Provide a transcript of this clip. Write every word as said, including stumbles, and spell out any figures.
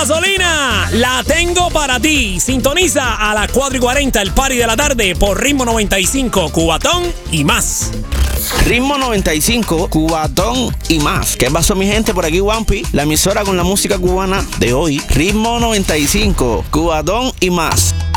gasolina, la tengo para ti. Sintoniza a las cuatro y cuarenta el party de la tarde por Ritmo noventa y cinco, Cubatón y más. Ritmo noventa y cinco, Cubatón y más. ¿Qué pasó, mi gente? Por aquí Wampi, la emisora con la música cubana de hoy. Ritmo noventa y cinco, Cubatón y más.